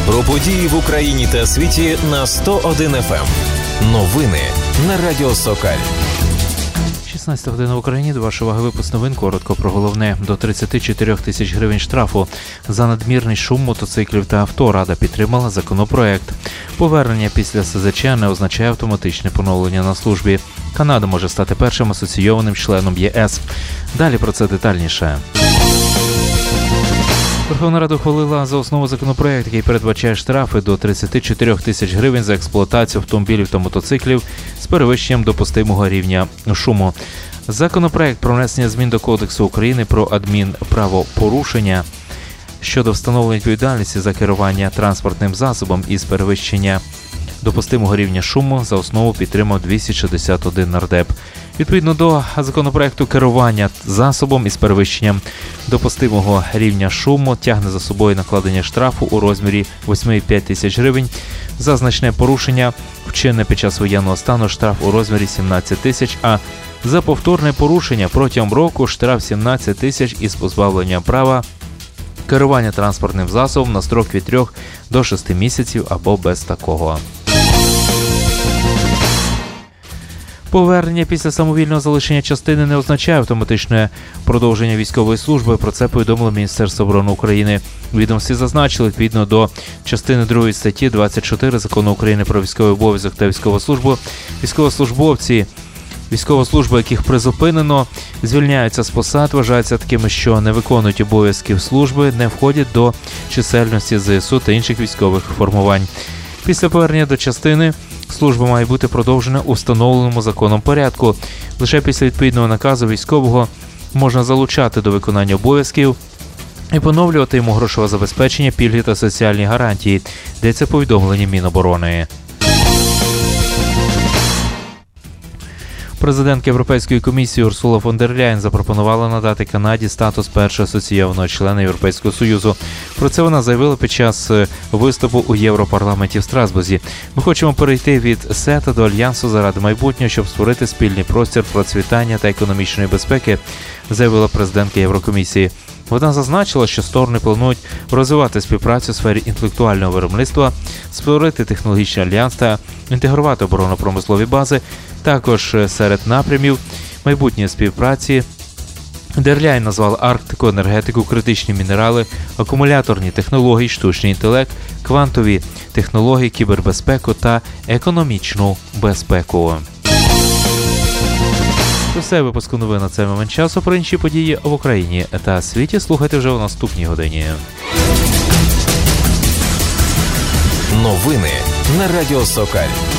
Про події в Україні та світі на 101 FM. Новини на Радіо Сокаль. 16 година в Україні. До вашої уваги випуск новин. Коротко про головне. До 34 тисяч гривень штрафу за надмірний шум мотоциклів та авто. Рада підтримала законопроект. Повернення після СЗЧ не означає автоматичне поновлення на службі. Канада може стати першим асоційованим членом ЄС. Далі про це детальніше. Верховна Рада ухвалила за основу законопроект, який передбачає штрафи до 34 тисяч гривень за експлуатацію автомобілів та мотоциклів з перевищенням допустимого рівня шуму. Законопроект про внесення змін до Кодексу України про адмінправопорушення щодо встановлення відповідальності за керування транспортним засобом із перевищення допустимого рівня шуму за основу підтримав 261 нардеп. Відповідно до законопроекту, керування засобом із перевищенням допустимого рівня шуму тягне за собою накладення штрафу у розмірі 8,5 тисяч гривень. За значне порушення, вчинене під час воєнного стану, штраф у розмірі 17 тисяч, а за повторне порушення протягом року штраф 17 тисяч із позбавленням права керування транспортним засобом на строк від 3 до 6 місяців або без такого. Повернення після самовільного залишення частини не означає автоматичне продовження військової служби. Про це повідомило Міністерство оборони України. У відомстві зазначили, відповідно до частини 2 статті 24 Закону України про військовий обов'язок та військову службу, військовослужбовці, військова служба яких призупинено, звільняються з посад, вважаються такими, що не виконують обов'язків служби, не входять до чисельності ЗСУ та інших військових формувань. Після повернення до частини служба має бути продовжена у встановленому законом порядку. Лише після відповідного наказу військового можна залучати до виконання обов'язків і поновлювати йому грошове забезпечення, пільги та соціальні гарантії, йдеться повідомлення Міноборони. Президентка Європейської комісії Урсула фон дер Ляєн запропонувала надати Канаді статус першого асоційованого члена Європейського Союзу. Про це вона заявила під час виступу у Європарламенті в Страсбурзі. Ми хочемо перейти від СЕТА до Альянсу заради майбутнього, щоб створити спільний простір процвітання та економічної безпеки, заявила президентка Єврокомісії. Вона зазначила, що сторони планують розвивати співпрацю у сфері інтелектуального виробництва, створити технологічний альянс та інтегрувати оборонно-промислові бази. Також серед напрямів майбутньої співпраці дер Ляєн назвала Арктику, енергетику, критичні мінерали, акумуляторні технології, штучний інтелект, квантові технології, кібербезпеку та економічну безпеку. Це все випуску новин на цей момент часу. Про інші події в Україні та світі слухайте вже у наступній годині. Новини на Радіо Сокаль.